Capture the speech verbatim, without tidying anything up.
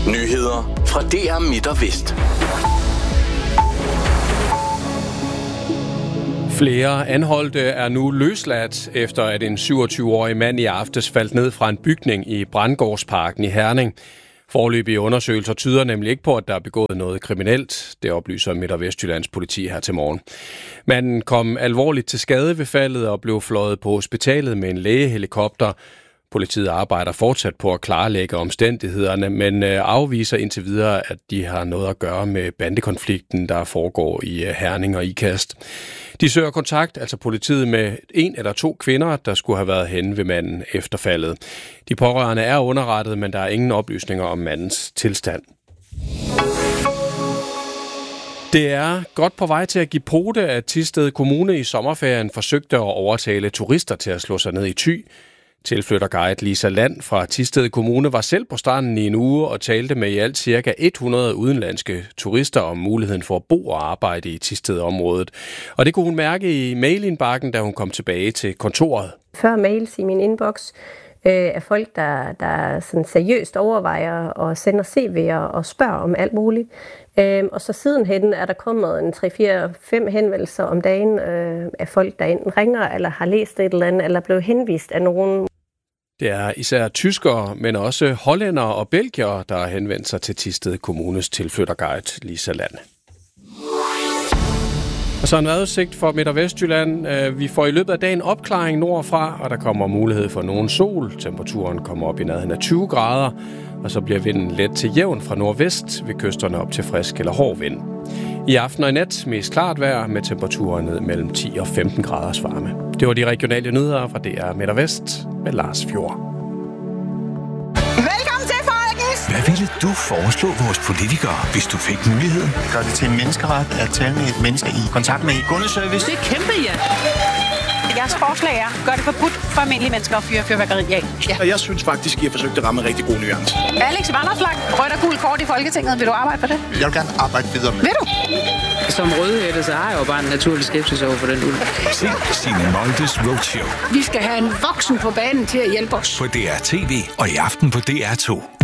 Nyheder fra D R Midt og Vest. Flere anholdte er nu løsladt, efter at en syvogtyve-årig mand i aftes faldt ned fra en bygning i Brandgårdsparken i Herning. Foreløbige undersøgelser tyder nemlig ikke på, at der er begået noget kriminelt. Det oplyser Midt- og Vestjyllands politi her til morgen. Manden kom alvorligt til skade ved faldet og blev fløjet på hospitalet med en lægehelikopter. Politiet arbejder fortsat på at klarlægge omstændighederne, men afviser indtil videre, at de har noget at gøre med bandekonflikten, der foregår i Herning og Ikast. De søger kontakt, altså politiet, med en eller to kvinder, der skulle have været henne ved manden efter faldet. De pårørende er underrettet, men der er ingen oplysninger om mandens tilstand. Det er godt på vej til at give pote, at Thisted Kommune i sommerferien forsøgte at overtale turister til at slå sig ned i Thy. Tilflytterguide Lisa Land fra Thisted Kommune var selv på stranden i en uge og talte med i alt ca. hundrede udenlandske turister om muligheden for at bo og arbejde i Thisted-området. Og det kunne hun mærke i mailindbakken, da hun kom tilbage til kontoret. Før mails i min inbox øh, er folk, der, der sådan seriøst overvejer og sender C V'er og spørger om alt muligt. Øh, og så sidenhen er der kommet en tre, fire, fem henvendelser om dagen øh, af folk, der enten ringer eller har læst et eller andet, eller blevet henvist af nogen. Det er især tyskere, men også hollændere og belgiere, der har henvendt sig til Thisted Kommunes tilflytterguide Lisa Land. Og så en vejrudsigt for Midt- og Vestjylland. Vi får i løbet af dagen opklaring nordfra, og der kommer mulighed for nogen sol. Temperaturen kommer op i nærheden af tyve grader, og så bliver vinden let til jævn fra nordvest ved kysterne op til frisk eller hård vind. I aften og i nat mest klart vejr med temperaturer ned mellem ti og femten graders varme. Det var de regionale nyheder fra D R Midt og Vest med Lars Fjord. Velkommen til, folkens! Hvad ville du foreslå vores politikere, hvis du fik muligheden? Gør det til en menneskeret at tale med et menneske i kontakt med kundeservice? Det er kæmpe, ja! Jeres forslag er, gør det forbudt for almindelige mennesker at fyre fyrværkeri af. Ja. Og jeg synes faktisk, I har forsøgt at ramme en rigtig god nuance. Alex Vanopslagh, rødt og gult kort i Folketinget. Vil du arbejde for det? Jeg vil gerne arbejde videre med. Vil du? Som rødhætte, så har jeg jo bare en naturlig skepsis over for den ulv. Se Signe Moldes Roadshow. Vi skal have en voksen på banen til at hjælpe os. På D R T V og i aften på D R to.